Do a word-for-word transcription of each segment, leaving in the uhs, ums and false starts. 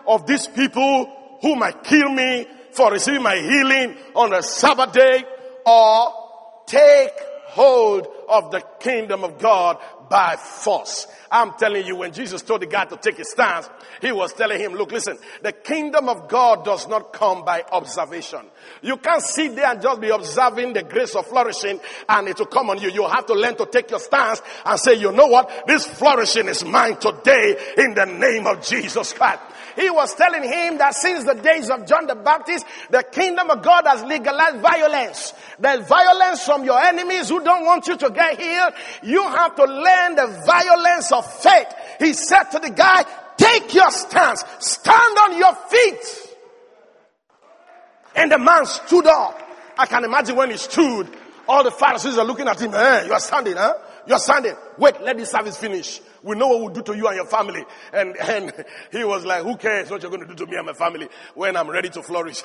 of these people who might kill me for receiving my healing on a Sabbath day, or take hold of the kingdom of God by force. I'm telling you, when Jesus told the guy to take his stance, he was telling him, look, listen, the kingdom of God does not come by observation. You can't sit there and just be observing the grace of flourishing and it will come on you. You have to learn to take your stance and say, you know what? This flourishing is mine today in the name of Jesus Christ. He was telling him that since the days of John the Baptist, the kingdom of God has legalized violence. There's violence from your enemies who don't want you to get healed. You have to learn the violence of faith. He said to the guy, take your stance. Stand on your feet. And the man stood up. I can imagine when he stood, all the Pharisees are looking at him. Eh, you are standing, huh? You are standing. Wait, let this service finish. We know what we'll do to you and your family. And, and he was like, who cares what you're going to do to me and my family when I'm ready to flourish?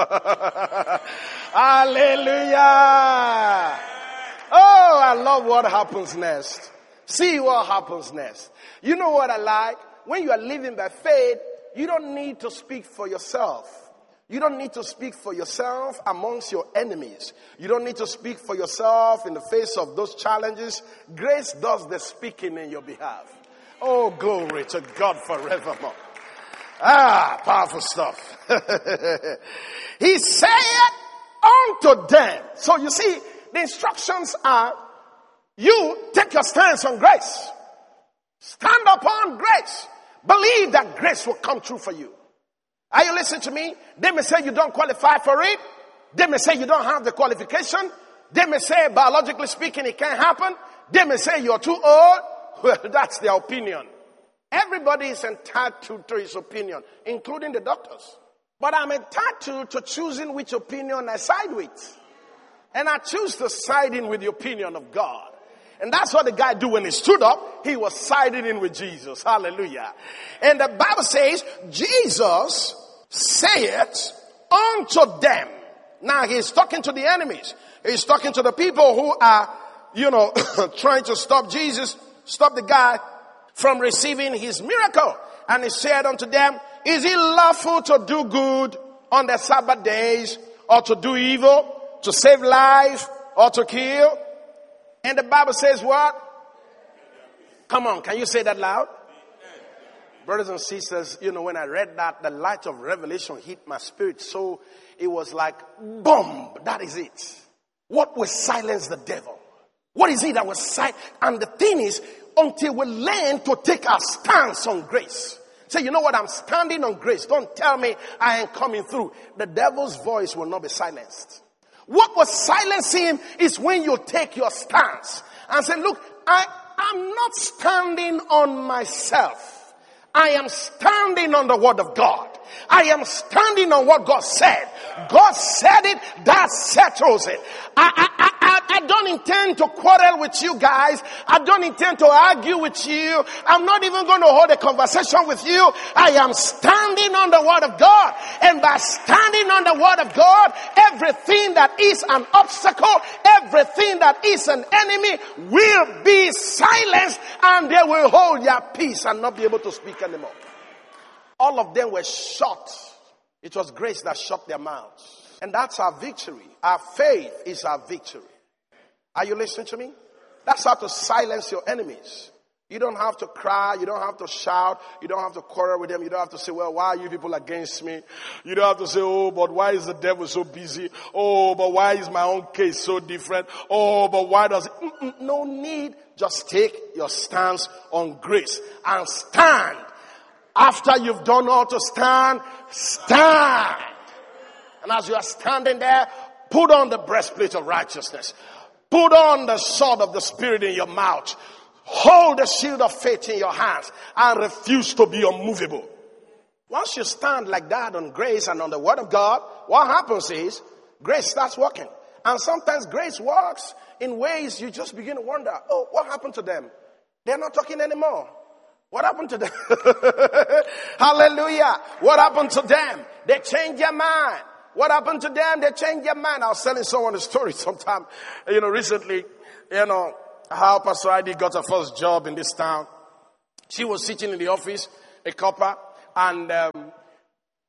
Hallelujah. Oh, I love what happens next. See what happens next. You know what I like? When you are living by faith, you don't need to speak for yourself. You don't need to speak for yourself amongst your enemies. You don't need to speak for yourself in the face of those challenges. Grace does the speaking in your behalf. Oh, glory to God forevermore. Ah, powerful stuff. He said unto them. So you see, the instructions are, you take your stance on grace. Stand upon grace. Believe that grace will come true for you. Are you listening to me? They may say you don't qualify for it. They may say you don't have the qualification. They may say, biologically speaking, it can't happen. They may say you're too old. Well, that's their opinion. Everybody is entitled to his opinion, including the doctors. But I'm entitled to choosing which opinion I side with. And I choose to side in with the opinion of God. And that's what the guy did when he stood up. He was siding in with Jesus. Hallelujah. And the Bible says, Jesus saith unto them. Now he's talking to the enemies. He's talking to the people who are, you know, trying to stop Jesus, stop the guy from receiving his miracle. And he said unto them, is it lawful to do good on the Sabbath days, or to do evil, to save life, or to kill? And the Bible says what? Come on, can you say that loud? Brothers and sisters, you know, when I read that, the light of revelation hit my spirit. So it was like, boom, that is it. What will silence the devil? What is it that will silence? And the thing is, until we learn to take our stance on grace. Say, you know what, I'm standing on grace. Don't tell me I ain't coming through. The devil's voice will not be silenced. What will silence him is when you take your stance and say, look, I am not standing on myself. I am standing on the word of God. I am standing on what God said. God said it, that settles it. I, I, I, I don't intend to quarrel with you guys. I don't intend to argue with you. I'm not even going to hold a conversation with you. I am standing on the word of God. And by standing on the word of God, everything that is an obstacle, everything that is an enemy will be silenced, and they will hold their peace and not be able to speak anymore. All of them were shut. It was grace that shut their mouths. And that's our victory. Our faith is our victory. Are you listening to me? That's how to silence your enemies. You don't have to cry. You don't have to shout. You don't have to quarrel with them. You don't have to say, well, why are you people against me? You don't have to say, oh, but why is the devil so busy? Oh, but why is my own case so different? Oh, but why does it? Mm-mm, no need. Just take your stance on grace and stand. After you've done all to stand, stand. And as you are standing there, put on the breastplate of righteousness. Put on the sword of the Spirit in your mouth. Hold the shield of faith in your hands and refuse to be unmovable. Once you stand like that on grace and on the word of God, what happens is grace starts working. And sometimes grace works in ways you just begin to wonder, oh, what happened to them? They're not talking anymore. What happened to them? Hallelujah. What happened to them? They changed their mind. What happened to them? They changed their mind. I was telling someone a story sometime, you know, recently, you know, how Pastor Heidi got her first job in this town. She was sitting in the office, a copper, and um,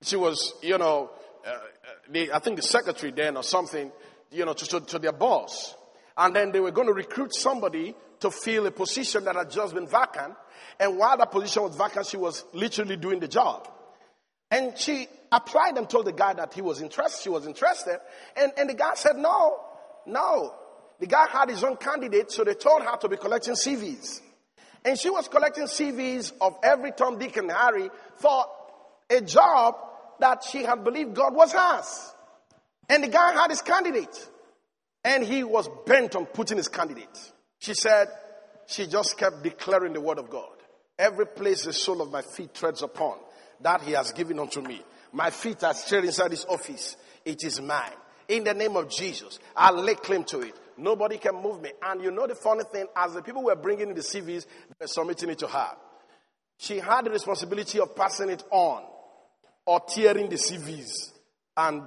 she was, you know, uh, the, I think the secretary then or something, you know, to, to, to their boss. And then they were going to recruit somebody to fill a position that had just been vacant. And while that position was vacant, she was literally doing the job. And she applied and told the guy that he was interested, she was interested. And, and the guy said, no, no. The guy had his own candidate, so they told her to be collecting C Vs. And she was collecting C Vs of every Tom, Dick, and Harry for a job that she had believed God was hers. And the guy had his candidate. And he was bent on putting his candidate. She said, she just kept declaring the word of God. Every place the sole of my feet treads upon, that he has given unto me. My feet are straight inside this office. It is mine. In the name of Jesus, I'll lay claim to it. Nobody can move me. And you know the funny thing, as the people were bringing in the C Vs, they were submitting it to her. She had the responsibility of passing it on or tearing the C Vs and,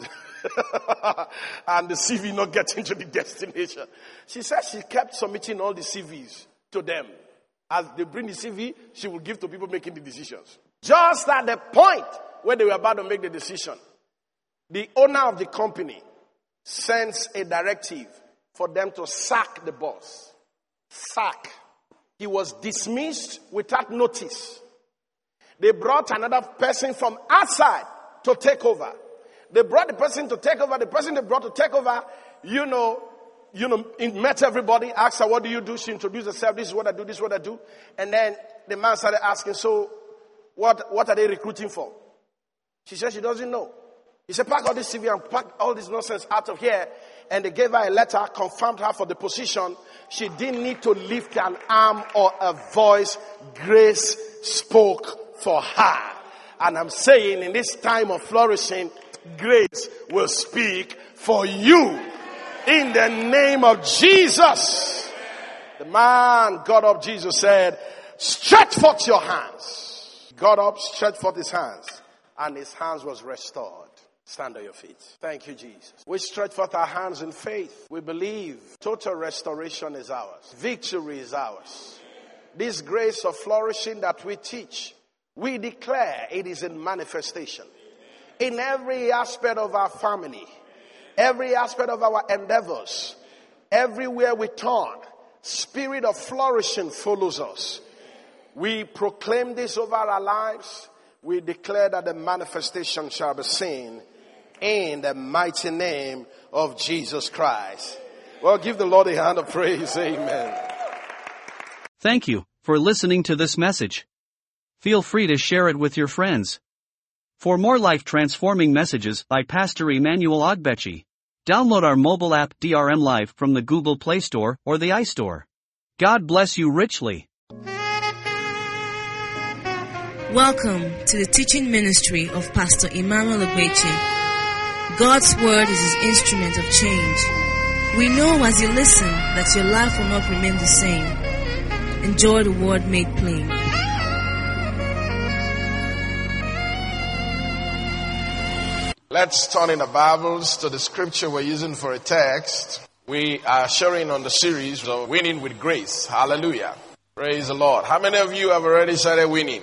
and the C V not getting to the destination. She said she kept submitting all the C Vs to them. As they bring the C V, she would give to people making the decisions. Just at the point where they were about to make the decision, the owner of the company sends a directive for them to sack the boss. Sack. He was dismissed without notice. They brought another person from outside to take over. They brought the person to take over. The person they brought to take over, you know, you know, met everybody, asked her, what do you do? She introduced herself. This is what I do. This is what I do. And then the man started asking, so what, what are they recruiting for? She said she doesn't know. He said, pack all this C V and pack all this nonsense out of here. And they gave her a letter, confirmed her for the position. She didn't need to lift an arm or a voice. Grace spoke for her. And I'm saying in this time of flourishing, grace will speak for you. In the name of Jesus. The man got up, Jesus said, stretch forth your hands. Got up, stretched forth his hands. And his hands was restored. Stand on your feet. Thank you, Jesus. We stretch forth our hands in faith. We believe total restoration is ours. Victory is ours. This grace of flourishing that we teach, we declare it is in manifestation. In every aspect of our family, every aspect of our endeavors, everywhere we turn, spirit of flourishing follows us. We proclaim this over our lives. We declare that the manifestation shall be seen in the mighty name of Jesus Christ. Well, give the Lord a hand of praise. Amen. Thank you for listening to this message. Feel free to share it with your friends. For more life-transforming messages by Pastor Emmanuel Ogbechi, download our mobile app D R M Live from the Google Play Store or the iStore. God bless you richly. Welcome to the teaching ministry of Pastor Emmanuel Ogbechi. God's word is his instrument of change. We know as you listen that your life will not remain the same. Enjoy the word made plain. Let's turn in the Bibles to the scripture we're using for a text. We are sharing on the series of Winning with Grace. Hallelujah. Praise the Lord. How many of you have already started winning?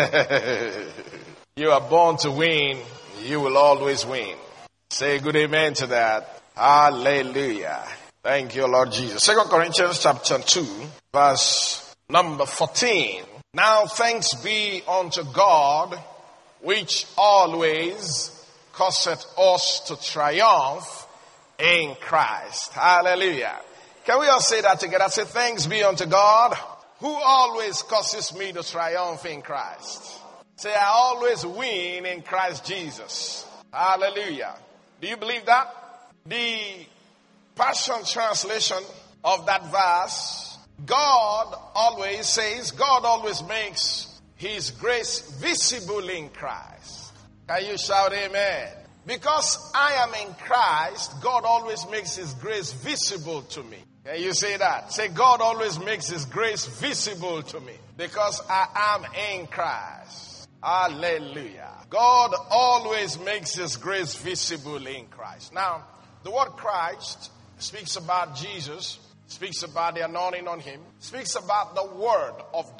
You are born to win. You will always win. Say good amen to that. Hallelujah. Thank you, Lord Jesus. Second Corinthians chapter two, verse number fourteen. Now thanks be unto God, which always causeth us to triumph in Christ. Hallelujah. Can we all say that together? Say thanks be unto God, who always causes me to triumph in Christ. Say I always win in Christ Jesus. Hallelujah. Do you believe that? The Passion Translation of that verse, God always says, God always makes his grace visible in Christ. Can you shout amen? Because I am in Christ, God always makes his grace visible to me. Can you say that? Say, God always makes his grace visible to me because I am in Christ. Hallelujah. God always makes his grace visible in Christ. Now, the word Christ speaks about Jesus, speaks about the anointing on him, speaks about the word of God.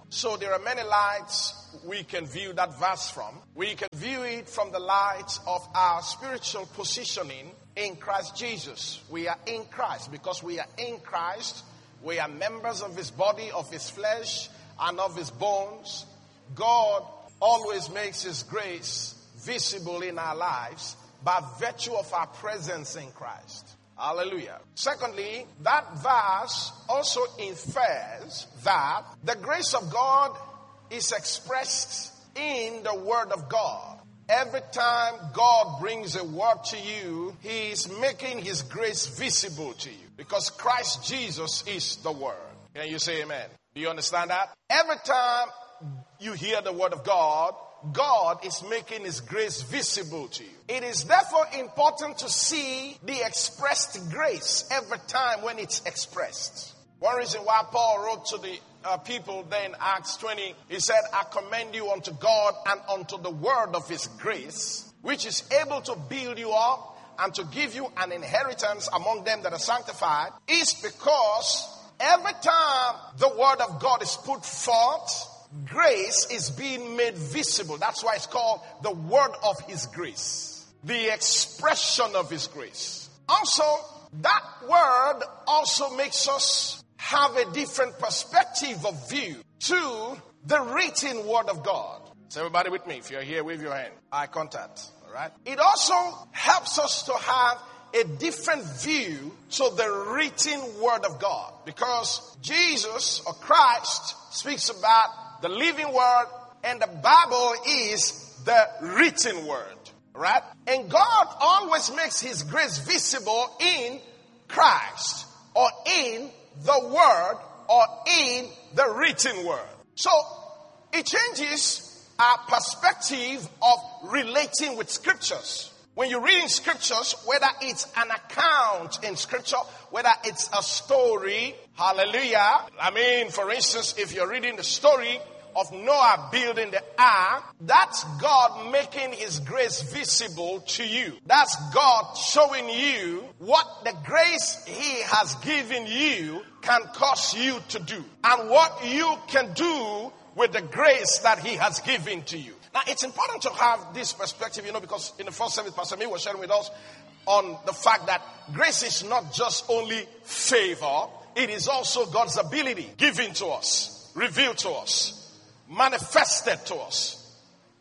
So there are many lights we can view that verse from. We can view it from the light of our spiritual positioning in Christ Jesus. We are in Christ. Because we are in Christ, we are members of his body, of his flesh, and of his bones. God always makes his grace visible in our lives by virtue of our presence in Christ. Hallelujah. Secondly, that verse also infers that the grace of God is expressed in the Word of God. Every time God brings a word to you, he is making his grace visible to you. Because Christ Jesus is the Word. Can you say amen? Do you understand that? Every time you hear the Word of God, God is making his grace visible to you. It is therefore important to see the expressed grace every time when it's expressed. One reason why Paul wrote to the uh, people there in Acts twenty, he said, I commend you unto God and unto the word of his grace, which is able to build you up and to give you an inheritance among them that are sanctified, is because every time the word of God is put forth, grace is being made visible. That's why it's called the word of his grace. The expression of his grace. Also, that word also makes us have a different perspective of view to the written word of God. Is everybody with me? If you're here, wave your hand. Eye contact. All right. It also helps us to have a different view to the written word of God. Because Jesus or Christ speaks about the living word, and the Bible is the written word, right? And God always makes his grace visible in Christ, or in the word, or in the written word. So it changes our perspective of relating with scriptures. When you're reading scriptures, whether it's an account in scripture, whether it's a story, hallelujah. I mean, for instance, if you're reading the story of Noah building the ark, that's God making his grace visible to you. That's God showing you what the grace he has given you can cause you to do, and what you can do with the grace that he has given to you. Now, it's important to have this perspective, you know, because in the first service, Pastor Mee was sharing with us on the fact that grace is not just only favor, it is also God's ability given to us, revealed to us, manifested to us.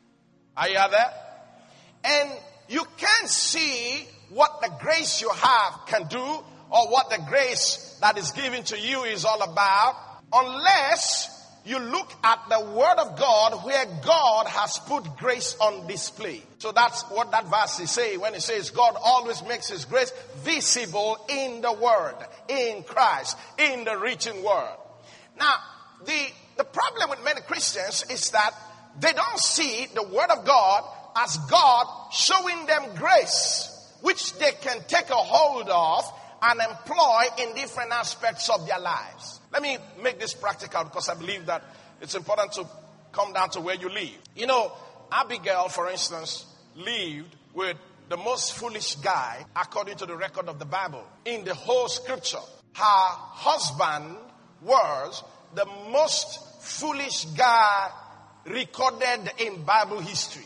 Are you there? And you can't see what the grace you have can do, or what the grace that is given to you is all about, unless you look at the word of God, where God has put grace on display. So that's what that verse is saying when it says God always makes his grace visible in the word, in Christ, in the written word. Now, the, the problem with many Christians is that they don't see the word of God as God showing them grace, which they can take a hold of and employ in different aspects of their lives. Let me make this practical, because I believe that it's important to come down to where you live. You know, Abigail, for instance, lived with the most foolish guy, according to the record of the Bible, in the whole scripture. Her husband was the most foolish guy recorded in Bible history.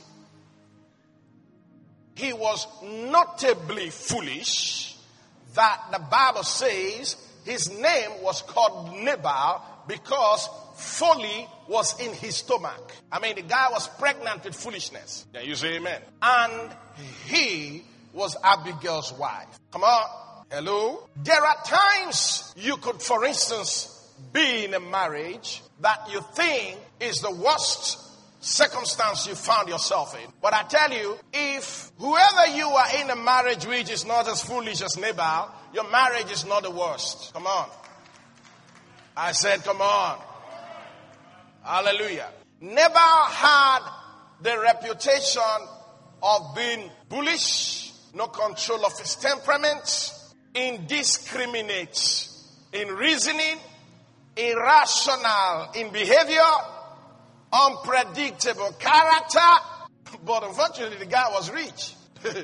He was notably foolish, that the Bible says his name was called Nabal because folly was in his stomach. I mean, the guy was pregnant with foolishness. Yeah, you say amen. And he was Abigail's wife. Come on. Hello. There are times you could, for instance, be in a marriage that you think is the worst circumstance you found yourself in. But I tell you, if whoever you are in a marriage which is not as foolish as Nabal, your marriage is not the worst. Come on. I said, come on. Hallelujah. Nabal had the reputation of being bullish, no control of his temperament, indiscriminate in reasoning, irrational in behavior, unpredictable character. But unfortunately, the guy was rich.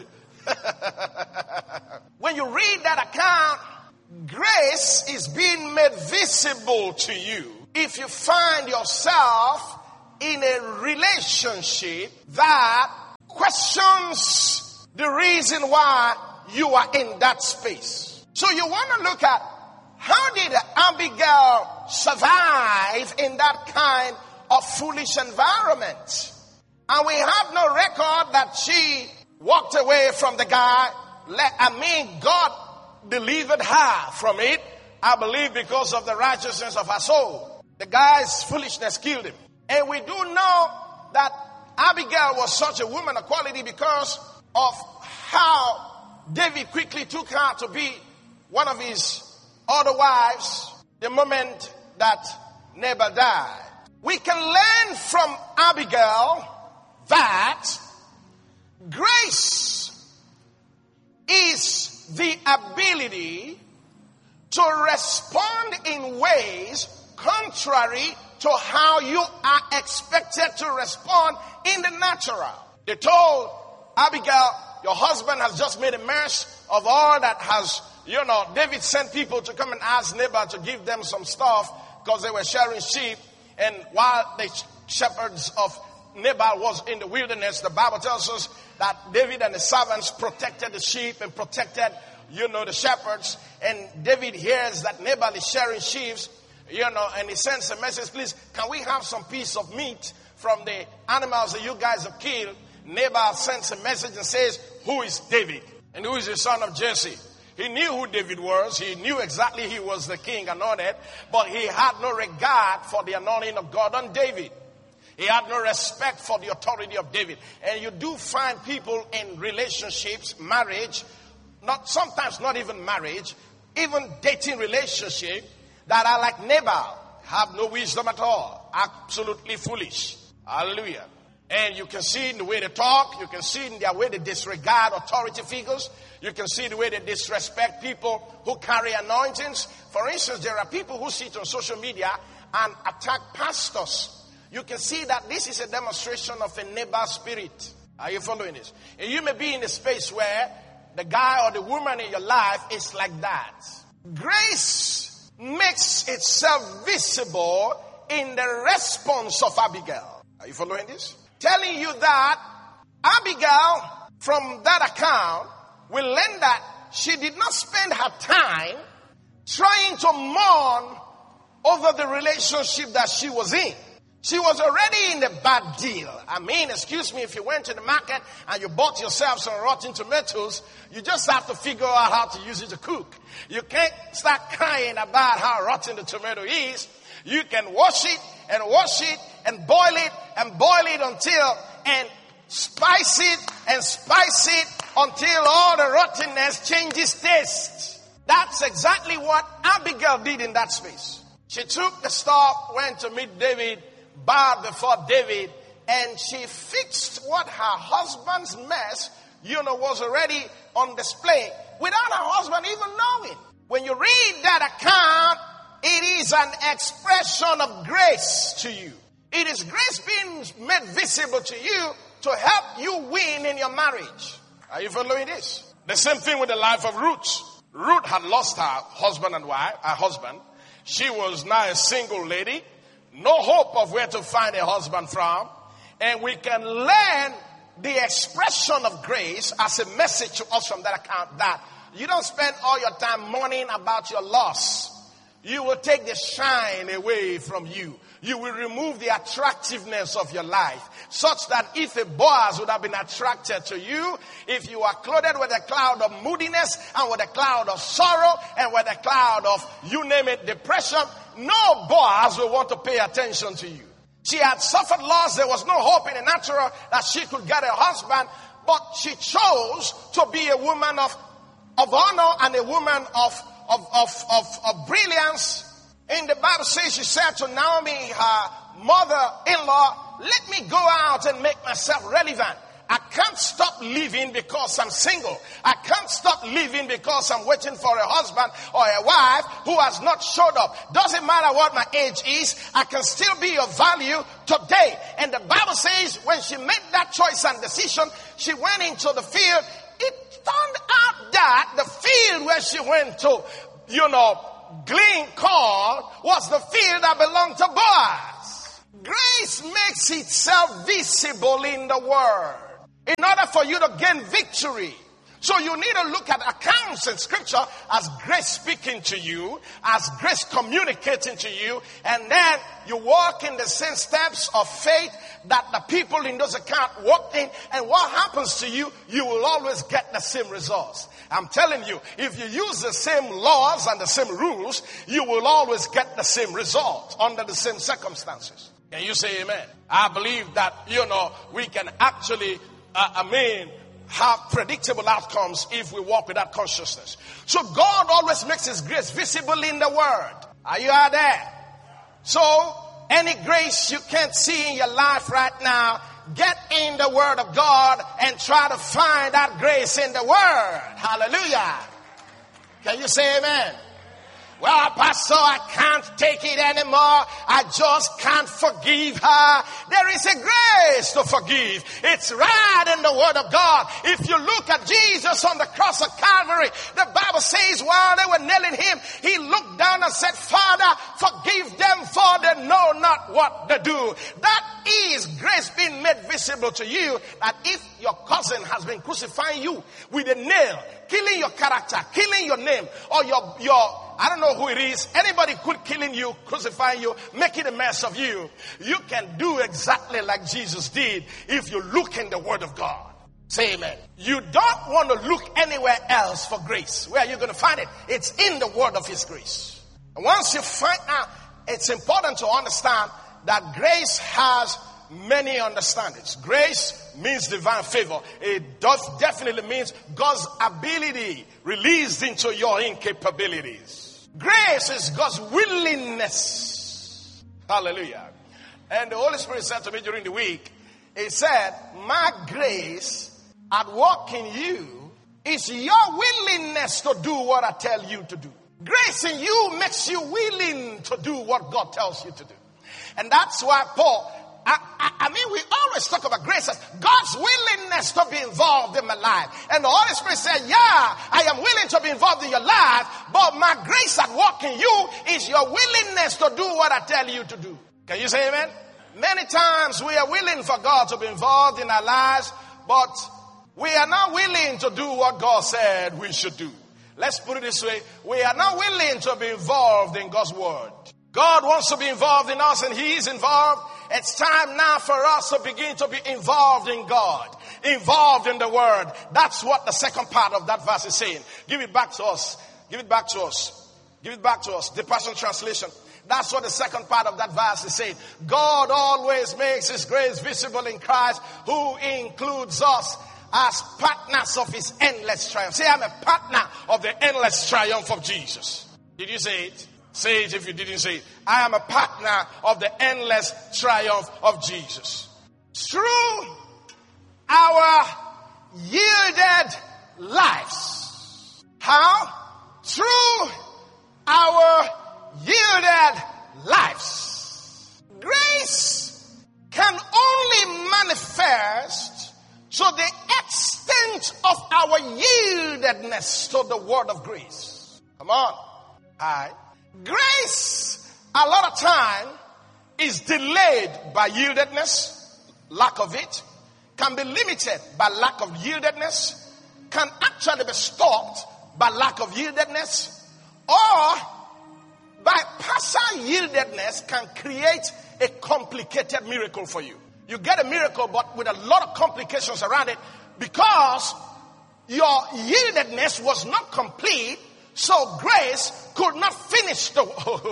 When you read that account, grace is being made visible to you if you find yourself in a relationship that questions the reason why you are in that space. So you want to look at, how did Abigail survive in that kind of foolish environment? And we have no record that she walked away from the guy. I mean, God delivered her from it, I believe, because of the righteousness of her soul. The guy's foolishness killed him. And we do know that Abigail was such a woman of quality because of how David quickly took her to be one of his other wives the moment that Nabal died. We can learn from Abigail that grace is the ability to respond in ways contrary to how you are expected to respond in the natural. They told Abigail, your husband has just made a mess of all that has, you know, David sent people to come and ask Nabal to give them some stuff because they were sharing sheep. And while the shepherds of Nabal was in the wilderness, the Bible tells us that David and the servants protected the sheep and protected, you know, the shepherds. And David hears that Nabal is sharing sheep, you know, and he sends a message, please, can we have some piece of meat from the animals that you guys have killed? Nabal sends a message and says, who is David? And who is the son of Jesse? He knew who David was. He knew exactly he was the king anointed, but he had no regard for the anointing of God on David. He had no respect for the authority of David. And you do find people in relationships, marriage, not sometimes not even marriage, even dating relationship, that are like Nabal, have no wisdom at all, absolutely foolish. Hallelujah. And you can see in the way they talk, you can see in their way they disregard authority figures, you can see the way they disrespect people who carry anointings. For instance, there are people who sit on social media and attack pastors. You can see that this is a demonstration of a Nabal spirit. Are you following this? And you may be in a space where the guy or the woman in your life is like that. Grace makes itself visible in the response of Abigail. Are you following this? Telling you that Abigail, from that account, will learn that she did not spend her time trying to mourn over the relationship that she was in. She was already in a bad deal. I mean, excuse me, if you went to the market and you bought yourself some rotten tomatoes, you just have to figure out how to use it to cook. You can't start crying about how rotten the tomato is. You can wash it and wash it and boil it and boil it until, and spice it and spice it until all the rottenness changes taste. That's exactly what Abigail did in that space. She took the stuff, went to meet David, bowed before David, and she fixed what her husband's mess, you know, was already on display without her husband even knowing. When you read that account, it is an expression of grace to you. It is grace being made visible to you to help you win in your marriage. Are you following this? The same thing with the life of Ruth. Ruth had lost her husband and wife, her husband. She was now a single lady. No hope of where to find a husband from. And we can learn the expression of grace as a message to us from that account, that you don't spend all your time mourning about your loss. You will take the shine away from you. You will remove the attractiveness of your life, such that if a Boaz would have been attracted to you, if you are clothed with a cloud of moodiness and with a cloud of sorrow and with a cloud of, you name it, depression, no Boaz will want to pay attention to you. She had suffered loss. There was no hope in the natural that she could get a husband, but she chose to be a woman of, of honor and a woman of, of, of, of, of brilliance. In the Bible says, she said to Naomi, her mother-in-law, let me go out and make myself relevant. I can't stop living because I'm single. I can't stop living because I'm waiting for a husband or a wife who has not showed up. Doesn't matter what my age is, I can still be of value today. And the Bible says when she made that choice and decision, she went into the field. It turned out that the field where she went to, you know, glean corn was the field that belonged to Boaz. Grace makes itself visible in the word in order for you to gain victory. So you need to look at accounts in scripture as grace speaking to you, as grace communicating to you, and then you walk in the same steps of faith that the people in those accounts walked in, and what happens to you, you will always get the same results. I'm telling you, if you use the same laws and the same rules, you will always get the same result under the same circumstances. Can you say amen? I believe that, you know, we can actually, uh, I mean, have predictable outcomes if we walk with that consciousness. So God always makes his grace visible in the word. Are you out there? So any grace you can't see in your life right now, get in the word of God and try to find that grace in the word. Hallelujah. Can you say amen? Well, Pastor, I can't take it anymore. I just can't forgive her. There is a grace to forgive. It's right in the word of God. If you look at Jesus on the cross of Calvary, the Bible says while they were nailing him, he looked down and said, Father, forgive them for they know not what they do. That is grace being made visible to you, that if your cousin has been crucifying you with a nail, killing your character, killing your name, or your, your, I don't know who it is, anybody could killing you, crucifying you, making a mess of you, you can do exactly like Jesus did if you look in the word of God. Say amen. You don't want to look anywhere else for grace. Where are you going to find it? It's in the word of his grace. And once you find out, it's important to understand that grace has many understandings. Grace means divine favor. It does definitely means God's ability released into your incapabilities. Grace is God's willingness. Hallelujah. And the Holy Spirit said to me during the week, he said, my grace at work in you is your willingness to do what I tell you to do. Grace in you makes you willing to do what God tells you to do. And that's why Paul, I, I, I mean, we always talk about grace as God's willingness to be involved in my life. And the Holy Spirit said, yeah, I am willing to be involved in your life, but my grace at work in you is your willingness to do what I tell you to do. Can you say amen? Many times we are willing for God to be involved in our lives, but we are not willing to do what God said we should do. Let's put it this way. We are not willing to be involved in God's word. God wants to be involved in us, and he is involved. It's time now for us to begin to be involved in God, involved in the word. That's what the second part of that verse is saying. Give it back to us. Give it back to us. Give it back to us. The Passion Translation. That's what the second part of that verse is saying. God always makes his grace visible in Christ, who includes us as partners of his endless triumph. Say, I'm a partner of the endless triumph of Jesus. Did you say it? Say it if you didn't say it. I am a partner of the endless triumph of Jesus. Through our yielded lives. How? Through our yielded lives. Grace can only manifest to the extent of our yieldedness to the word of grace. Come on. All right. Grace, a lot of time, is delayed by yieldedness, lack of it, can be limited by lack of yieldedness, can actually be stopped by lack of yieldedness, or by partial yieldedness can create a complicated miracle for you. You get a miracle, but with a lot of complications around it, because your yieldedness was not complete. So grace could not finish the,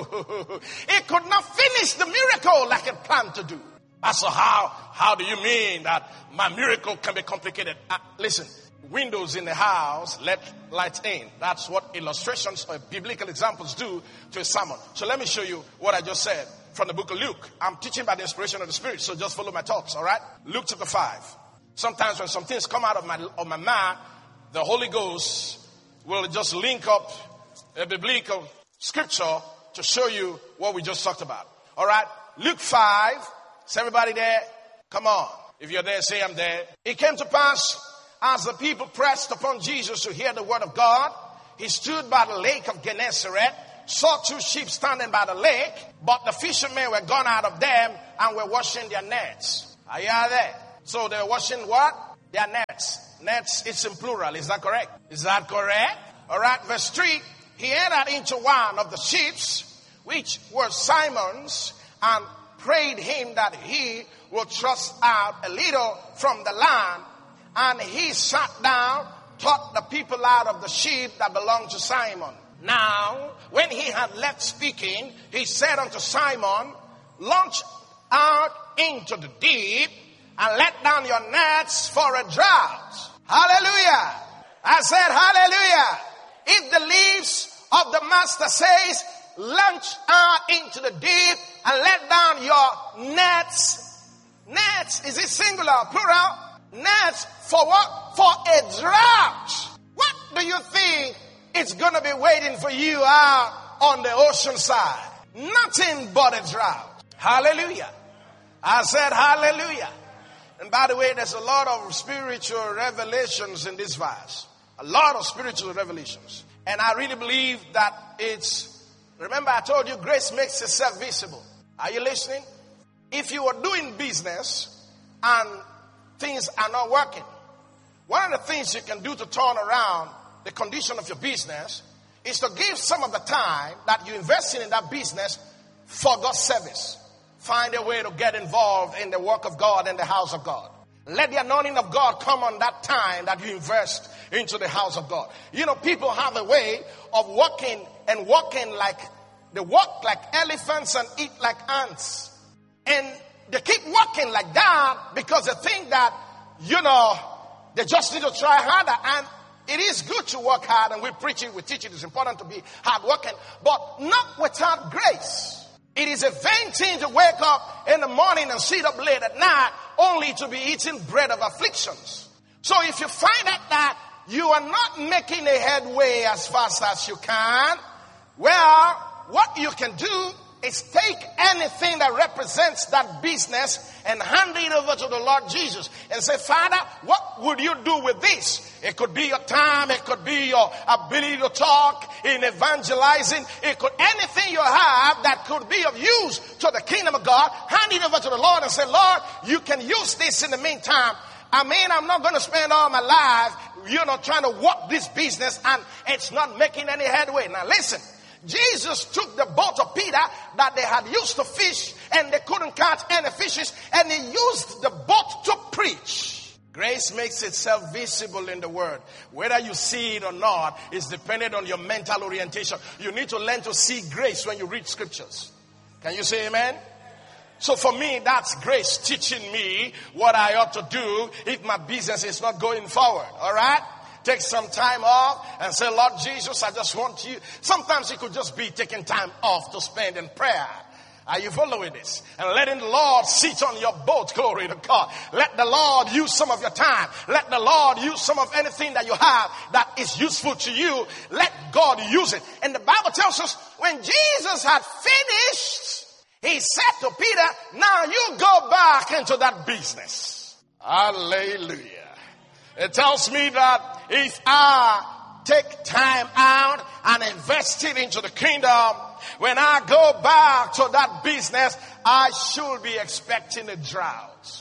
it could not finish the miracle like it planned to do. So how, how do you mean that my miracle can be complicated? Uh, listen, windows in the house, let light in. That's what illustrations or biblical examples do to a sermon. So let me show you what I just said from the book of Luke. I'm teaching by the inspiration of the Spirit, so just follow my thoughts, all right? Luke chapter five. Sometimes when some things come out of my, of my mind, the Holy Ghost will just link up a biblical scripture to show you what we just talked about. All right? Luke five. Is everybody there? Come on. If you're there, say I'm there. It came to pass as the people pressed upon Jesus to hear the word of God, he stood by the lake of Gennesaret, saw two sheep standing by the lake, but the fishermen were gone out of them and were washing their nets. Are you out there? So they were washing what? Their nets. Nets, it's in plural. Is that correct? Is that correct? All right, verse three. He entered into one of the ships, which was Simon's, and prayed him that he would thrust out a little from the land. And he sat down, taught the people out of the ship that belonged to Simon. Now, when he had left speaking, he said unto Simon, launch out into the deep and let down your nets for a draught. Hallelujah. I said hallelujah. If the leaves of the master says, launch out into the deep and let down your nets. Nets, is it singular, plural? Nets for what? For a draught. What do you think is going to be waiting for you out on the ocean side? Nothing but a drought. Hallelujah. I said hallelujah. And by the way, there's a lot of spiritual revelations in this verse. A lot of spiritual revelations. And I really believe that it's, remember I told you grace makes itself visible. Are you listening? If you are doing business and things are not working, one of the things you can do to turn around the condition of your business is to give some of the time that you invest in that business for God's service. Find a way to get involved in the work of God and the house of God. Let the anointing of God come on that time that you invest into the house of God. You know, people have a way of walking and walking like, they walk like elephants and eat like ants. And they keep walking like that because they think that, you know, they just need to try harder. And it is good to work hard, and we preach it, we teach it. It's important to be hardworking, but not without grace. It is a vain thing to wake up in the morning and sit up late at night only to be eating bread of afflictions. So if you find out that you are not making a headway as fast as you can, well, what you can do is take anything that represents that business and hand it over to the Lord Jesus and say, Father, what would you do with this? It could be your time. It could be your ability to talk in evangelizing. It could, anything you have that could be of use to the kingdom of God, hand it over to the Lord and say, Lord, you can use this in the meantime. I mean, I'm not going to spend all my life, you know, trying to work this business and it's not making any headway. Now listen. Jesus took the boat of Peter that they had used to fish and they couldn't catch any fishes, and he used the boat to preach. Grace makes itself visible in the word. Whether you see it or not is dependent on your mental orientation. You need to learn to see grace when you read scriptures. Can you say amen? So for me, that's grace teaching me what I ought to do if my business is not going forward. All right? Take some time off and say, Lord Jesus, I just want you. Sometimes it could just be taking time off to spend in prayer. Are you following this? And letting the Lord sit on your boat. Glory to God. Let the Lord use some of your time. Let the Lord use some of anything that you have that is useful to you. Let God use it. And the Bible tells us when Jesus had finished, he said to Peter, now you go back into that business. Hallelujah. It tells me that if I take time out and invest it into the kingdom, when I go back to that business, I should be expecting a drought.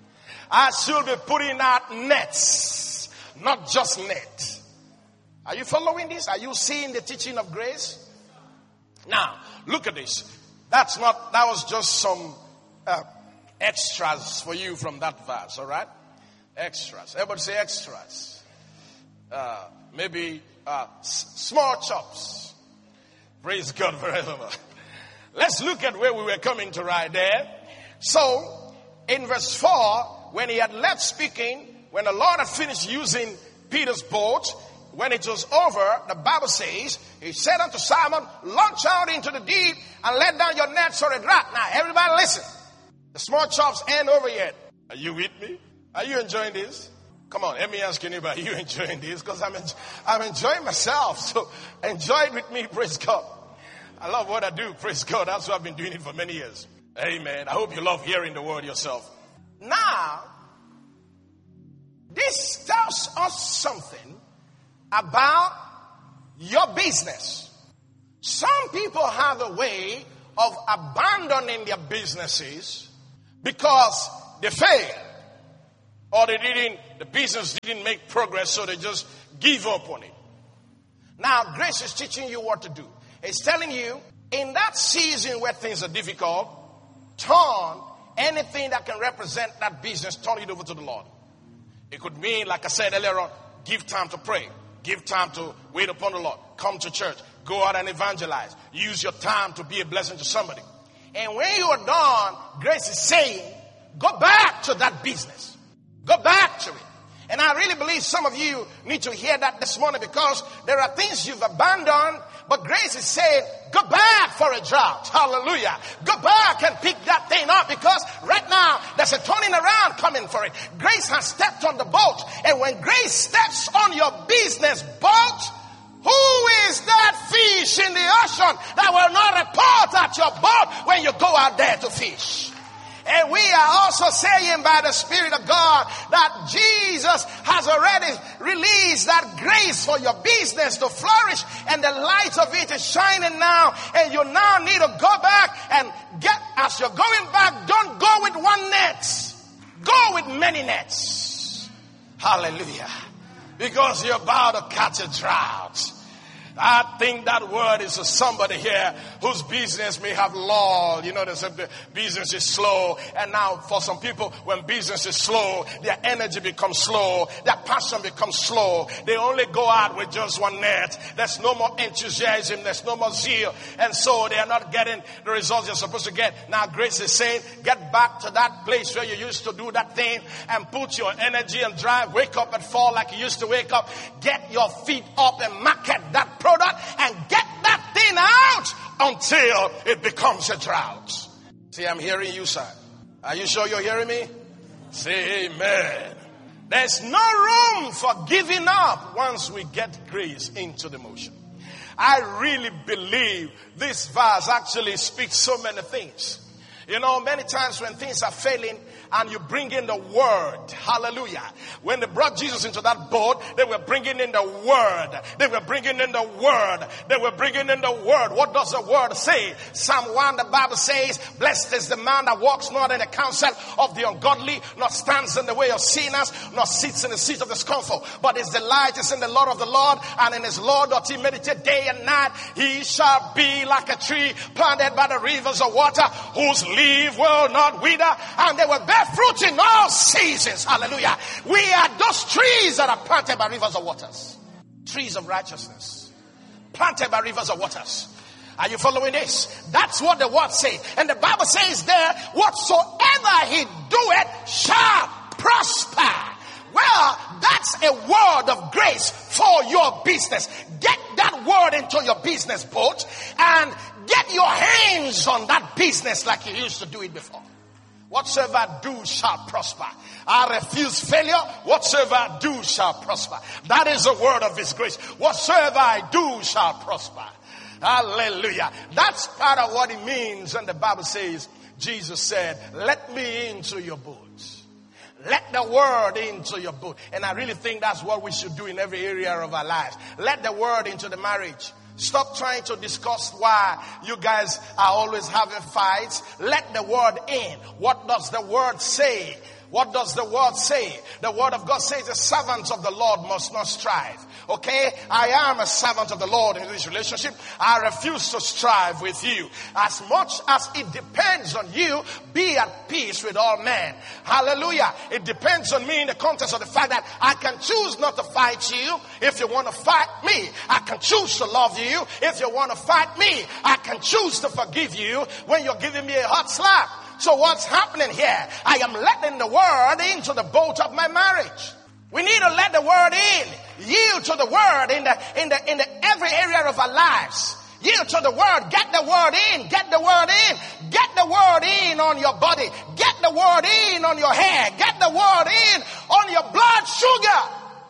I should be putting out nets, not just net. Are you following this? Are you seeing the teaching of grace? Now, look at this. That's not, that was just some uh, extras for you from that verse, all right? Extras. Everybody say extras. Uh, maybe uh, s- small chops. Praise God forever. Let's look at where we were coming to right there. So, in verse four, when he had left speaking, when the Lord had finished using Peter's boat, when it was over, the Bible says, he said unto Simon, launch out into the deep and let down your nets for a draught. Now, everybody listen. The small chops ain't over yet. Are you with me? Are you enjoying this? Come on, let me ask you, anybody, are you enjoying this? Because I'm, en- I'm enjoying myself. So enjoy it with me, praise God. I love what I do, praise God. That's why I've been doing it for many years. Amen. I hope you love hearing the word yourself. Now, this tells us something about your business. Some people have a way of abandoning their businesses because they failed, or they didn't, the business didn't make progress, so they just give up on it. Now, grace is teaching you what to do. It's telling you, in that season where things are difficult, turn anything that can represent that business, turn it over to the Lord. It could mean, like I said earlier on, give time to pray. Give time to wait upon the Lord. Come to church. Go out and evangelize. Use your time to be a blessing to somebody. And when you are done, grace is saying, go back to that business. Go back to it. And I really believe some of you need to hear that this morning, because there are things you've abandoned, but grace is saying, go back for a drought. Hallelujah. Go back and pick that thing up, because right now there's a turning around coming for it. Grace has stepped on the boat. And when grace steps on your business boat, who is that fish in the ocean that will not report at your boat when you go out there to fish? And we are also saying by the Spirit of God that Jesus has already released that grace for your business to flourish, and the light of it is shining now, and you now need to go back and get, as you're going back, don't go with one net. Go with many nets. Hallelujah. Because you're about to catch a drought. I think that word is for somebody here whose business may have lulled. You know, they said the business is slow. And now for some people, when business is slow, their energy becomes slow. Their passion becomes slow. They only go out with just one net. There's no more enthusiasm. There's no more zeal. And so they are not getting the results you're supposed to get. Now grace is saying, get back to that place where you used to do that thing and put your energy and drive. Wake up at four like you used to wake up. Get your feet up and market that product and get that thing out until it becomes a drought. See, I'm hearing you, sir. Are you sure you're hearing me? Say amen. There's no room for giving up once we get grace into the motion. I really believe this verse actually speaks so many things. You know, many times when things are failing and you bring in the word, hallelujah. When they brought Jesus into that boat, they were bringing in the word. They were bringing in the word. They were bringing in the word. What does the word say? Psalm one, the Bible says, blessed is the man that walks not in the counsel of the ungodly, nor stands in the way of sinners, nor sits in the seat of discomfort. But his delight is in the Lord of the Lord, and in his law doth he meditate day and night. He shall be like a tree planted by the rivers of water, whose leaf will not wither, and they will bear fruit in all seasons. Hallelujah. We are those trees that are planted by rivers of waters. Trees of righteousness. Planted by rivers of waters. Are you following this? That's what the word says. And the Bible says there, whatsoever he doeth shall prosper. Well, that's a word of grace for your business. Get that word into your business boat and get your hands on that business like you used to do it before. Whatsoever I do shall prosper. I refuse failure. Whatsoever I do shall prosper. That is the word of his grace. Whatsoever I do shall prosper. Hallelujah. That's part of what it means. And the Bible says, Jesus said, let me into your boat. Let the word into your boat. And I really think that's what we should do in every area of our lives. Let the word into the marriage. Stop trying to discuss why you guys are always having fights. Let the word in. What does the word say? What does the word say? The word of God says the servants of the Lord must not strive. Okay? I am a servant of the Lord in this relationship. I refuse to strive with you. As much as it depends on you, be at peace with all men. Hallelujah. It depends on me in the context of the fact that I can choose not to fight you if you want to fight me. I can choose to love you if you want to fight me. I can choose to forgive you when you're giving me a hot slap. So what's happening here? I am letting the word into the boat of my marriage. We need to let the word in. Yield to the word in the in the in the every area of our lives. Yield to the word. Get the word in. Get the word in. Get the word in on your body. Get the word in on your hair. Get the word in on your blood sugar.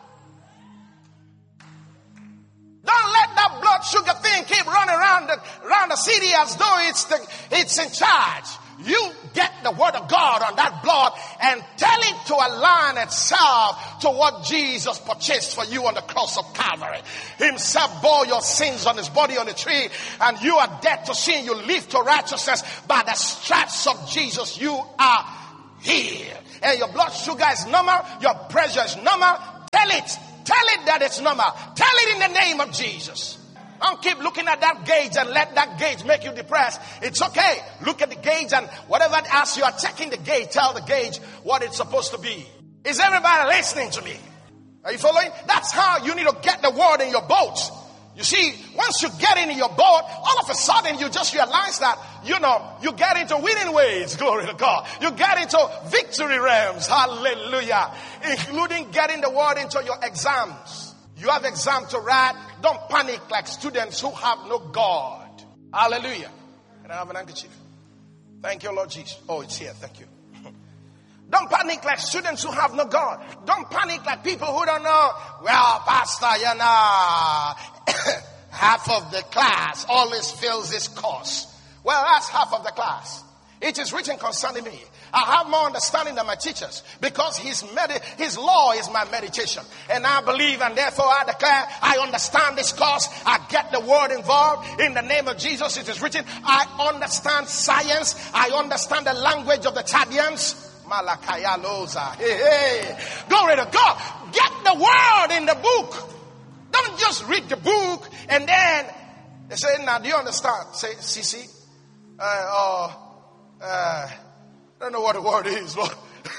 Don't let that blood sugar thing keep running around the, around the city as though it's the, it's in charge. You get the word of God on that blood and tell it to align itself to what Jesus purchased for you on the cross of Calvary. Himself bore your sins on his body on the tree, and you are dead to sin. You live to righteousness. By the stripes of Jesus, you are healed. And your blood sugar is normal. Your pressure is normal. Tell it. Tell it that it's normal. Tell it in the name of Jesus. Don't keep looking at that gauge and let that gauge make you depressed. It's okay. Look at the gauge, and whatever, as you are checking the gauge, tell the gauge what it's supposed to be. Is everybody listening to me? Are you following? That's how you need to get the word in your boat. You see, once you get into your boat, all of a sudden you just realize that, you know, you get into winning ways. Glory to God. You get into victory realms. Hallelujah. Including getting the word into your exams. You have exam to write. Don't panic like students who have no God. Hallelujah. Can I have an handkerchief? Thank you, Lord Jesus. Oh, it's here. Thank you. Don't panic like students who have no God. Don't panic like people who don't know. Well, Pastor, you know, half of the class always fails this course. Well, that's half of the class. It is written concerning me. I have more understanding than my teachers, because his med- his law is my meditation. And I believe, and therefore I declare, I understand this course. I get the word involved. In the name of Jesus, it is written, I understand science. I understand the language of the Chaldeans. Malakaya Loza. Hey, hey. Glory to God. Get the word in the book. Don't just read the book and then they say, now do you understand? Say, Sisi, uh, uh, uh, I don't know what the word is, but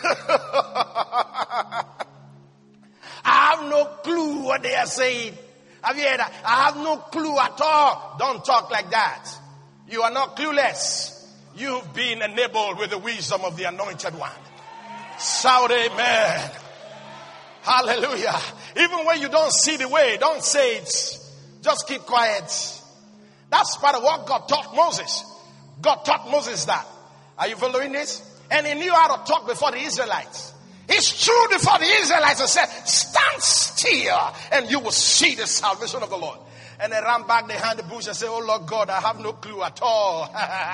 I have no clue what they are saying. Have you heard that? I have no clue at all. Don't talk like that. You are not clueless. You've been enabled with the wisdom of the anointed one. Shout amen. Hallelujah. Even when you don't see the way, don't say it. Just keep quiet. That's part of what God taught Moses. God taught Moses that. Are you following this? And he knew how to talk before the Israelites. He stood before the Israelites and said, stand still and you will see the salvation of the Lord. And they ran back behind the bush and said, oh Lord God, I have no clue at all.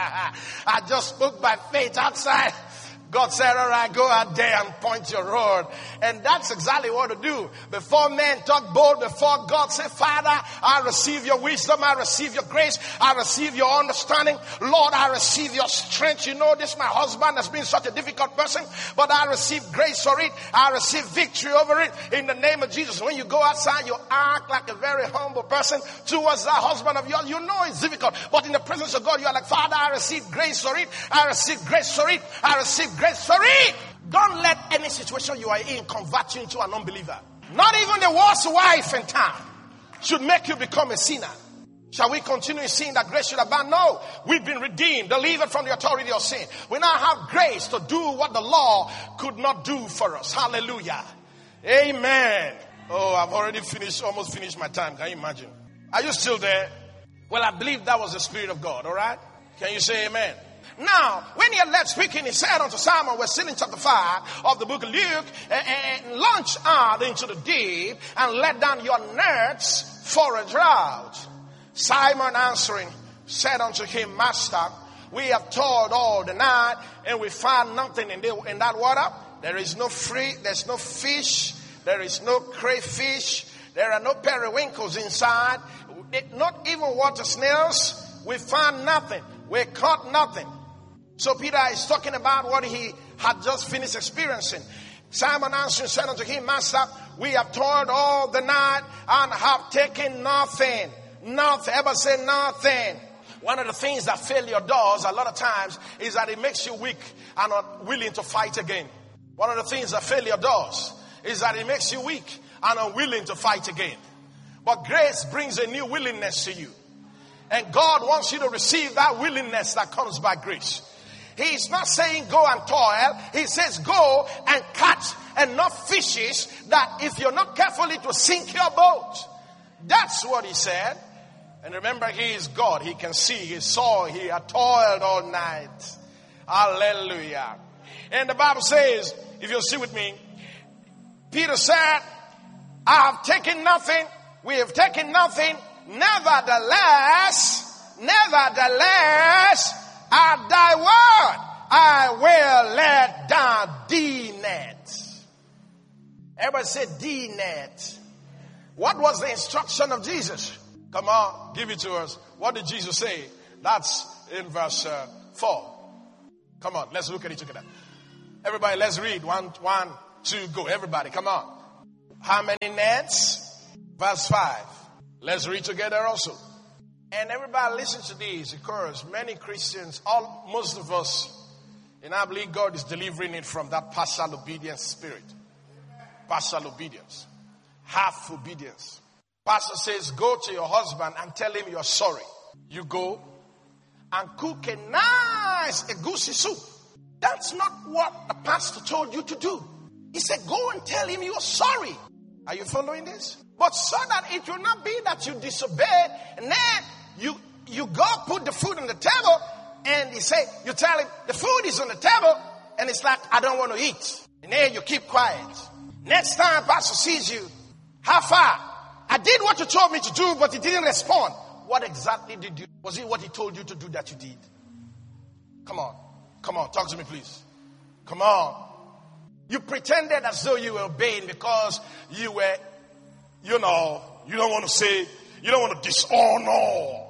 I just spoke by faith outside. God said, all right, go out there and point your rod. And that's exactly what to do. Before men talk bold, before God, say, Father, I receive your wisdom. I receive your grace. I receive your understanding. Lord, I receive your strength. You know, this my husband has been such a difficult person, but I receive grace for it. I receive victory over it in the name of Jesus. When you go outside, you act like a very humble person towards that husband of yours. You know it's difficult, but in the presence of God, you are like, Father, I receive grace for it. I receive grace for it. I receive grace for it. Don't let any situation you are in convert you into an unbeliever. Not even the worst wife in town should make you become a sinner. Shall we continue in sin that grace should abound? No. We've been redeemed, delivered from the authority of sin. We now have grace to do what the law could not do for us. Hallelujah. Amen. Oh, I've already finished, almost finished my time. Can you imagine? Are you still there? Well, I believe that was the Spirit of God. All right? Can you say amen? Now, when he had left speaking, he said unto Simon, we're still in chapter five of the book of Luke, and launch out into the deep and let down your nets for a drought. Simon answering said unto him, Master, we have toiled all the night and we found nothing in, the, in that water. There is no free, there's no fish, there is no crayfish, there are no periwinkles inside, not even water snails. We found nothing. We caught nothing. So Peter is talking about what he had just finished experiencing. Simon answered said unto him, Master, we have toiled all the night and have taken nothing. Nothing. Ever say nothing? One of the things that failure does a lot of times is that it makes you weak and unwilling to fight again. One of the things that failure does is that it makes you weak and unwilling to fight again. But grace brings a new willingness to you. And God wants you to receive that willingness that comes by grace. He's not saying go and toil. He says go and catch enough fishes that if you're not careful, it will sink your boat. That's what he said. And remember, he is God. He can see. He saw. He had toiled all night. Hallelujah. And the Bible says, if you'll see with me, Peter said, I have taken nothing. We have taken nothing. Nevertheless, nevertheless, at thy word, I will let down the net. Everybody said the net. What was the instruction of Jesus? Come on, give it to us. What did Jesus say? That's in verse uh, four. Come on, let's look at it together. Everybody, let's read. One, one, two, go. Everybody, come on. How many nets? Verse five. Let's read together also. And everybody listen to this, because many Christians, all, most of us, and I believe God is delivering it from that partial obedience spirit. Partial obedience. Half obedience. Pastor says, go to your husband and tell him you're sorry. You go and cook a nice egusi soup. That's not what the pastor told you to do. He said, go and tell him you're sorry. Are you following this? But so that it will not be that you disobey, and then you, you go put the food on the table, and he say, you tell him the food is on the table, and it's like, I don't want to eat. And then you keep quiet. Next time pastor sees you, how far? I did what you told me to do, but he didn't respond. What exactly did you do? Was it what he told you to do that you did? Come on. Come on. Talk to me, please. Come on. You pretended as though you were obeying because you were, you know, you don't want to say, you don't want to dishonor.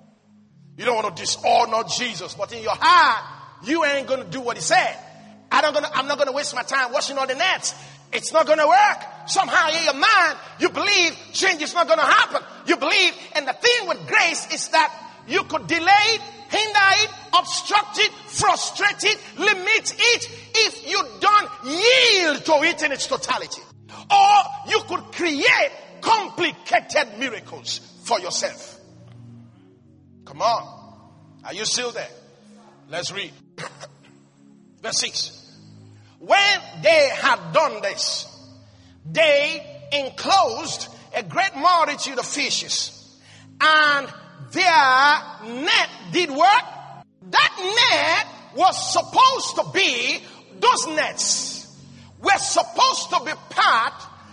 You don't want to dishonor Jesus. But in your heart, you ain't going to do what he said. I don't gonna, I'm not going to waste my time washing all the nets. It's not going to work. Somehow in your mind, you believe change is not going to happen. You believe, and the thing with grace is that you could delay it, hinder it, obstruct it, frustrate it, limit it if you don't yield to it in its totality. Or you could create complicated miracles for yourself. Come on. Are you still there? Let's read. Verse six. When they had done this, they enclosed a great multitude of fishes, and their net did what? That net was supposed to be, those nets were supposed to be part,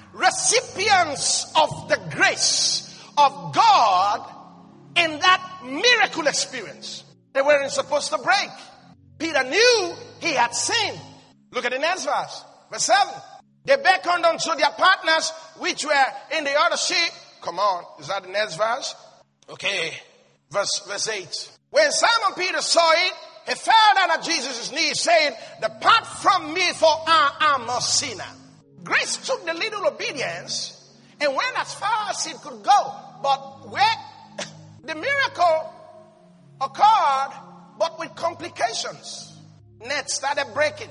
recipients of the grace of God in that miracle experience. They weren't supposed to break. Peter knew he had sinned. Look at the next verse. Verse seven. They beckoned unto their partners which were in the other ship. Come on. Is that the next verse? Okay. Verse, verse eight. When Simon Peter saw it, he fell down at Jesus' knees, saying, depart from me, for I am a sinner. Grace took the little obedience and went as far as it could go. But where the miracle occurred, but with complications. Nets started breaking.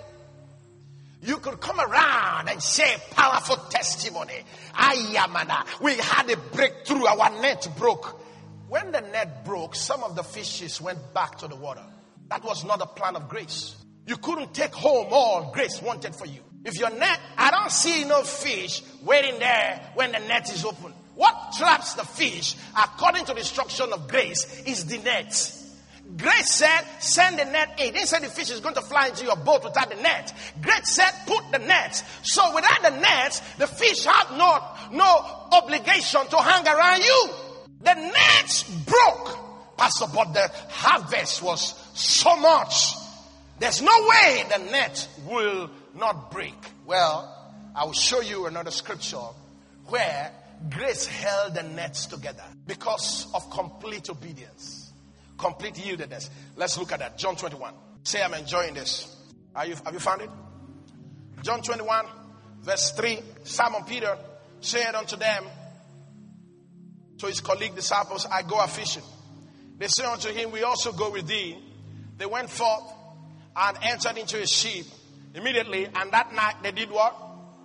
You could come around and say powerful testimony. Ayamana, we had a breakthrough. Our net broke. When the net broke, some of the fishes went back to the water. That was not a plan of grace. You couldn't take home all grace wanted for you. If your net, I don't see no fish waiting there when the net is open. What traps the fish, according to the instruction of grace, is the net. Grace said, send the net in. It didn't say the fish is going to fly into your boat without the net. Grace said, put the net. So without the net, the fish have no, no obligation to hang around you. The nets broke, Pastor, but the harvest was so much. There's no way the net will not break. Well, I will show you another scripture where grace held the nets together because of complete obedience. Complete yieldedness. Let's look at that. John twenty-one. Say, I'm enjoying this. Are you, have you found it? John twenty-one, verse three. Simon Peter said unto them, to his colleague disciples, I go a fishing. They said unto him, we also go with thee. They went forth and entered into a ship immediately. And that night they did what?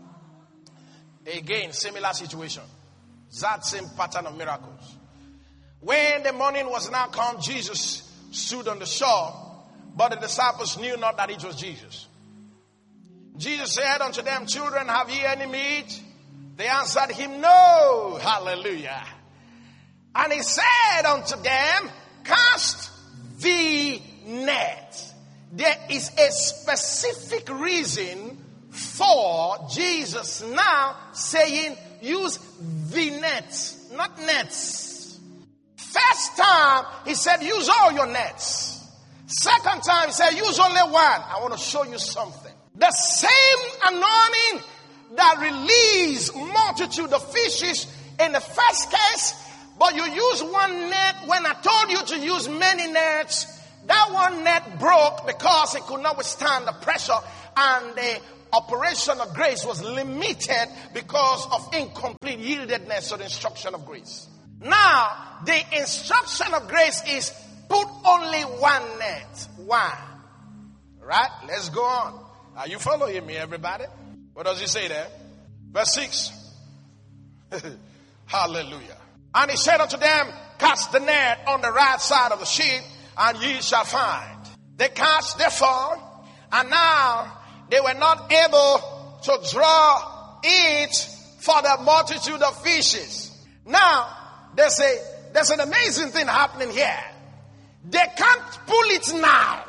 Again, similar situation. That same pattern of miracles. When the morning was now come, Jesus stood on the shore, but the disciples knew not that it was Jesus. Jesus said unto them, children, have ye any meat? They answered him, no. Hallelujah. And he said unto them, cast the net. There is a specific reason for Jesus now saying, use the net, not nets. First time, he said, use all your nets. Second time, he said, use only one. I want to show you something. The same anointing that released multitude of fishes in the first case, but you use one net. When I told you to use many nets, that one net broke because it could not withstand the pressure, and the operation of grace was limited because of incomplete yieldedness to the instruction of grace. Now, the instruction of grace is put only one net. One. Right? Let's go on. Are you following me, everybody? What does he say there? Verse six. Hallelujah. And he said unto them, cast the net on the right side of the ship, and ye shall find. They cast, therefore, and now they were not able to draw it for the multitude of fishes. Now, there's a there's an amazing thing happening here. They can't pull it now.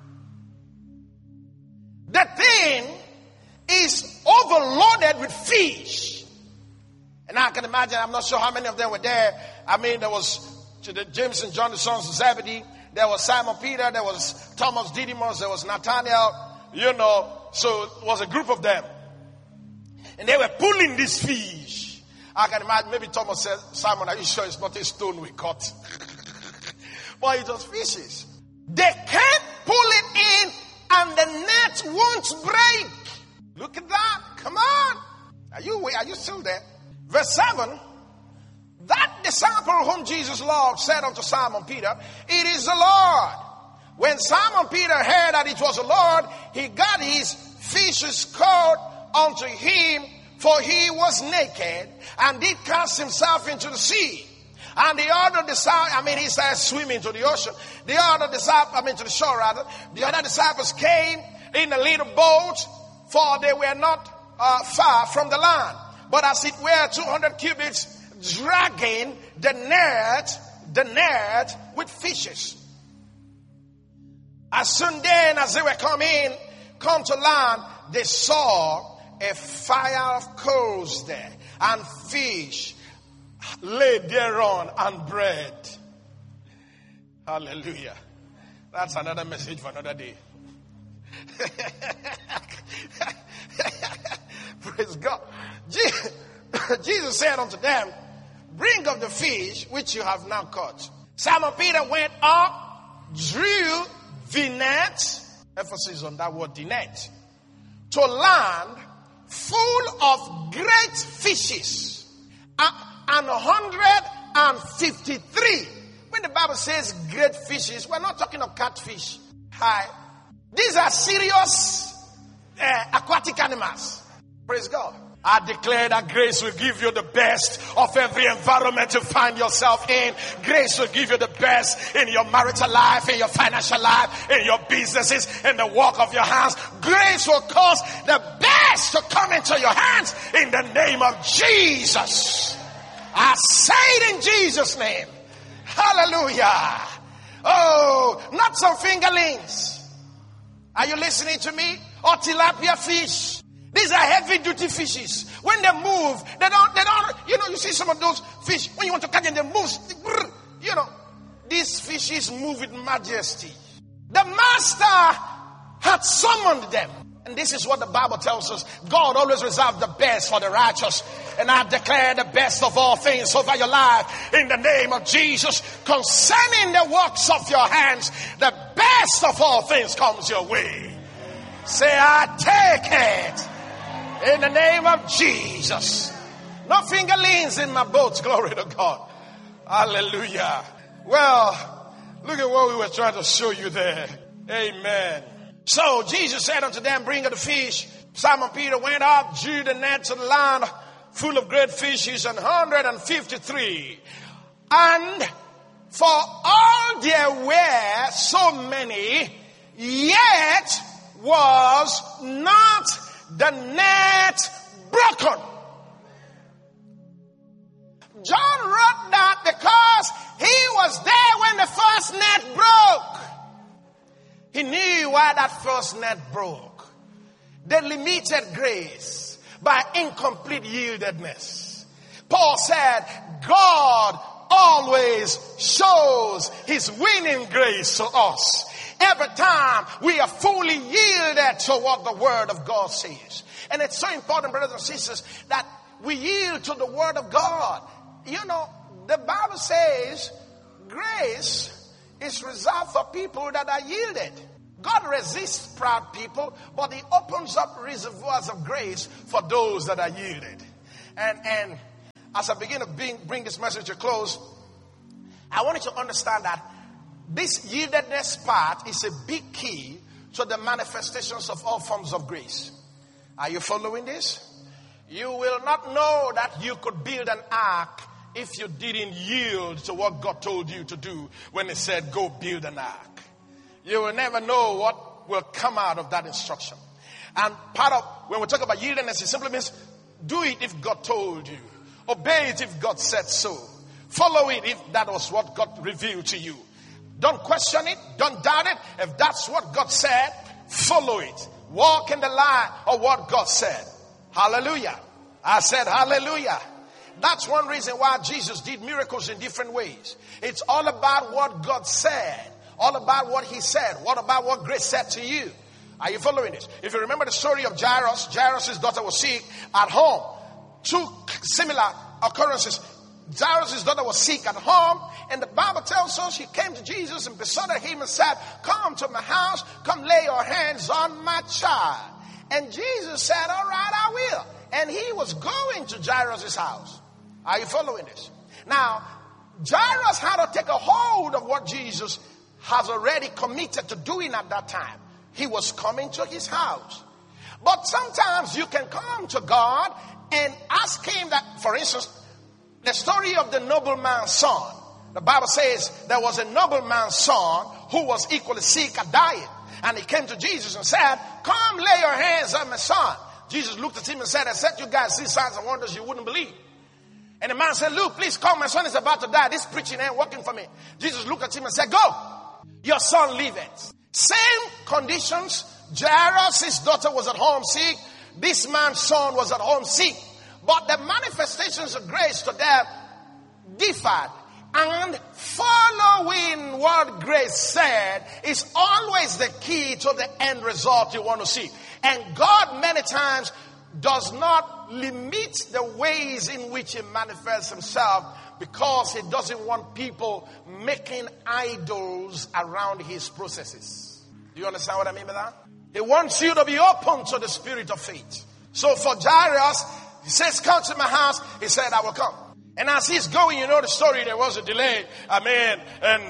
The thing is overloaded with fish. And I can imagine, I'm not sure how many of them were there. I mean, there was James and John, the sons of Zebedee. There was Simon Peter. There was Thomas Didymus. There was Nathanael. You know, so it was a group of them. And they were pulling this fish. I can imagine, maybe Thomas said, Simon, are you sure it's not a stone we caught? But it was fishes. They can't pull it in, and the net won't break. Look at that. Come on. Are you, are you still there? Verse seven. That disciple whom Jesus loved said unto Simon Peter, it is the Lord. When Simon Peter heard that it was the Lord, he got his fish's coat unto him, for he was naked, and did cast himself into the sea. And the other disciples, I mean, he started swimming to the ocean. The other disciples, I mean, to the shore rather. The other disciples came in a little boat, for they were not uh, far from the land, but as it were two hundred cubits, dragging the net, the net with fishes. As soon then as they were coming, come to land, they saw a fire of coals there, and fish laid thereon, and bread. Hallelujah. That's another message for another day. Praise God. Jesus said unto them, bring up the fish which you have now caught. Simon Peter went up, drew the net, emphasis on that word, the net, to land full of great fishes, and one hundred fifty-three. When the Bible says great fishes, we're not talking of catfish. Hi. These are serious uh, aquatic animals. Praise God. I declare that grace will give you the best of every environment you find yourself in. Grace will give you the best in your marital life, in your financial life, in your businesses, in the work of your hands. Grace will cause the best to come into your hands in the name of Jesus. I say it in Jesus' name. Hallelujah. Oh, not some fingerlings. Are you listening to me? Or tilapia fish. These are heavy duty fishes. When they move, they don't, they don't, you know, you see some of those fish, when you want to catch them, they move. You know, these fishes move with majesty. The master had summoned them. And this is what the Bible tells us. God always reserves the best for the righteous. And I declare the best of all things over your life in the name of Jesus. Concerning the works of your hands, the best of all things comes your way. Say, I take it. In the name of Jesus. No fingerlings in my boats. Glory to God. Hallelujah. Well, look at what we were trying to show you there. Amen. So Jesus said unto them, bring of the fish. Simon Peter went up, drew the net to the land, full of great fishes, and one hundred fifty-three. And for all there were so many, yet was not the net broken. John wrote that because he was there when the first net broke. He knew why that first net broke. The limited grace by incomplete yieldedness. Paul said, God always shows his winning grace to us. every time we are fully yielded to what the Word of God says. And it's so important, brothers and sisters, that we yield to the Word of God. You know, the Bible says grace is reserved for people that are yielded. God resists proud people, but He opens up reservoirs of grace for those that are yielded. And, and as I begin to bring, bring this message to a close, I want you to understand that this yieldedness part is a big key to the manifestations of all forms of grace. Are you following this? You will not know that you could build an ark if you didn't yield to what God told you to do when He said, go build an ark. You will never know what will come out of that instruction. And part of, when we talk about yieldedness, it simply means do it if God told you. Obey it if God said so. Follow it if that was what God revealed to you. Don't question it. Don't doubt it. If that's what God said, follow it. Walk in the line of what God said. Hallelujah. I said hallelujah. That's one reason why Jesus did miracles in different ways. It's all about what God said. All about what He said. What about what grace said to you? Are you following this? If you remember the story of Jairus, Jairus' daughter was sick at home. Two similar occurrences. Jairus' daughter was sick at home, and the Bible tells us she came to Jesus and besought Him and said, come to my house, come lay your hands on my child. And Jesus said, all right, I will. And He was going to Jairus' house. Are you following this? Now, Jairus had to take a hold of what Jesus has already committed to doing at that time. He was coming to His house. But sometimes you can come to God and ask Him that, for instance, the story of the nobleman's son. The Bible says there was a nobleman's son who was equally sick and dying. And he came to Jesus and said, come lay your hands on my son. Jesus looked at him and said, except you guys see signs and wonders, you wouldn't believe. And the man said, look, please come, my son is about to die. This preaching ain't working for me. Jesus looked at him and said, go, your son liveth. Same conditions. Jairus' daughter was at home sick. This man's son was at home sick. But the manifestations of grace to them differed. And following what grace said is always the key to the end result you want to see. And God many times does not limit the ways in which He manifests Himself, because He doesn't want people making idols around His processes. Do you understand what I mean by that? He wants you to be open to the spirit of faith. So for Jairus, he says, come to my house. He said, I will come. And as he's going, you know the story, there was a delay. I mean, and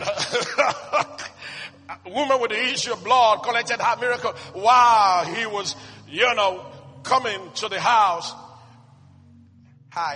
a woman with the issue of blood collected her miracle while he was, you know, coming to the house. Hi.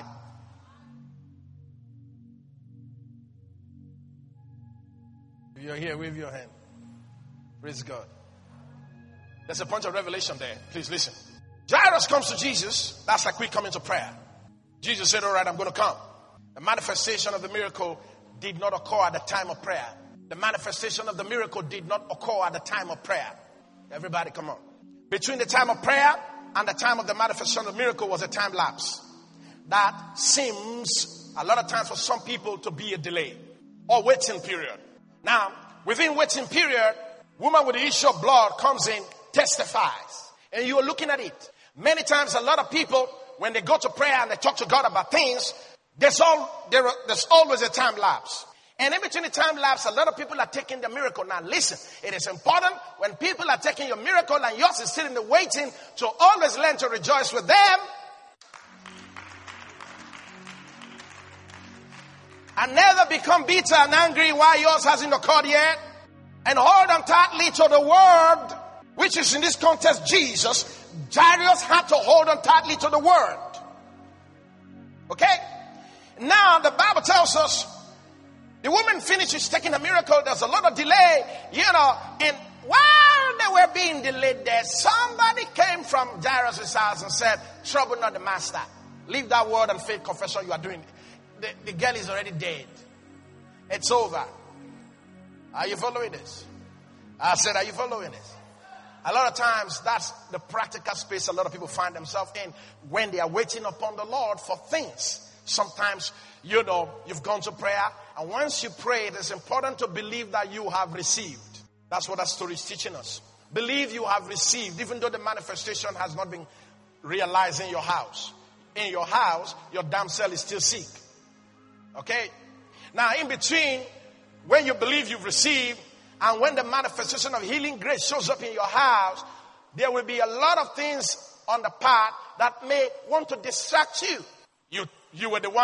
If you're here, wave your hand. Praise God. There's a point of revelation there. Please listen. Jairus comes to Jesus. That's like we come into prayer. Jesus said, all right, I'm going to come. The manifestation of the miracle did not occur at the time of prayer. The manifestation of the miracle did not occur at the time of prayer. Everybody come on. Between the time of prayer and the time of the manifestation of the miracle was a time lapse. That seems a lot of times for some people to be a delay or waiting period. Now, within waiting period, woman with the issue of blood comes in, testifies. And you are looking at it. Many times a lot of people, when they go to prayer and they talk to God about things, there's, all, there, there's always a time lapse. And in between the time lapse, a lot of people are taking the miracle. Now listen, it is important when people are taking your miracle and yours is still in the waiting to always learn to rejoice with them. And never become bitter and angry while yours hasn't occurred yet. And hold on tightly to the word, which is in this context Jesus. Jairus had to hold on tightly to the word. Okay? Now the Bible tells us the woman finishes taking a miracle. There's a lot of delay, you know. And while they were being delayed there, somebody came from Jairus' house and said, trouble not the master. Leave that word and faith confession you are doing. The, the girl is already dead. It's over. Are you following this? I said, are you following this? A lot of times, that's the practical space a lot of people find themselves in when they are waiting upon the Lord for things. Sometimes, you know, you've gone to prayer, and once you pray, it is important to believe that you have received. That's what that story is teaching us. Believe you have received, even though the manifestation has not been realized in your house. In your house, your damsel is still sick. Okay? Now, in between, when you believe you've received, and when the manifestation of healing grace shows up in your house, there will be a lot of things on the path that may want to distract you. You, you were the one